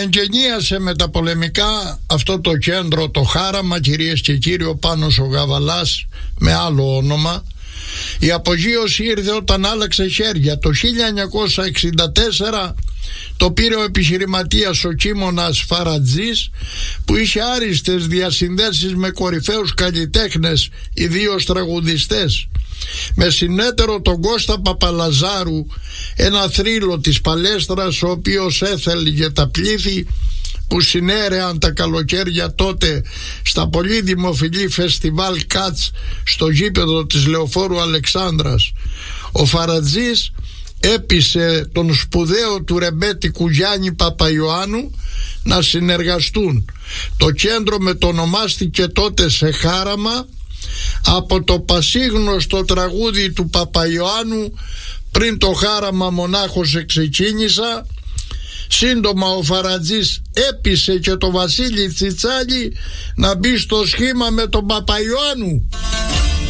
εγγενίασε με τα πολεμικά αυτό το κέντρο, το Χάραμα, κυρίες και κύριοι, ο Πάνος ο Γαβαλάς με άλλο όνομα. Η απογείωση ήρθε όταν άλλαξε χέρια. Το 1964 το πήρε ο επιχειρηματίας ο Κίμωνας Φαρατζής, που είχε άριστες διασυνδέσεις με κορυφαίους καλλιτέχνες, ιδίως τραγουδιστές, με συνέτερο τον Κώστα Παπαλαζάρου, ένα θρύλο της Παλέστρας, ο οποίος έθελγε τα πλήθη που συνέρεαν τα καλοκαίρια τότε στα πολύ δημοφιλή φεστιβάλ Κάτς στο γήπεδο της Λεωφόρου Αλεξάνδρας. Ο Φαρατζής έπεισε τον σπουδαίο του ρεμπέτικου Γιάννη Παπαϊωάννου να συνεργαστούν. Το κέντρο μετονομάστηκε τότε σε Χάραμα από το πασίγνωστο τραγούδι του Παπαϊωάννου «Πριν το Χάραμα μονάχος ξεκίνησα». Σύντομα ο Φαρατζής έπεισε και το Βασίλη Τσιτσάλη να μπει στο σχήμα με τον Παπαϊωάννου.